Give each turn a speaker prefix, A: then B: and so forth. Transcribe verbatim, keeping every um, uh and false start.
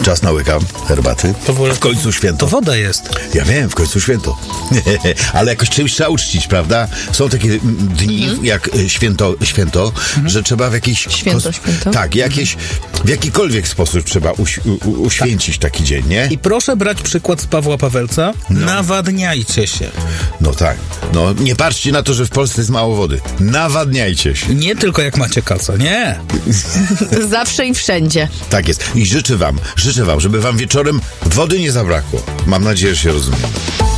A: Czas na łyka herbaty.
B: To w,
A: w końcu święto.
B: To woda jest.
A: Ja wiem, w końcu święto. Ale jakoś czymś trzeba uczcić, prawda? Są takie dni mhm. jak święto, święto mhm. że trzeba w jakiś...
C: Święto, kos- święto.
A: Tak, jakieś, w jakikolwiek sposób trzeba uś, u, uświęcić tak. taki dzień, nie?
B: I proszę brać przykład z Pawła Pawelca. No. Nawadniajcie się.
A: No tak. No nie patrzcie na to, że w Polsce jest mało wody. Nawadniajcie się.
B: Nie tylko jak macie kaca, nie.
C: Zawsze i wszędzie.
A: Tak jest. I życzę wam, życzę wam, żeby wam wieczorem wody nie zabrakło. Mam nadzieję, że się rozumiem.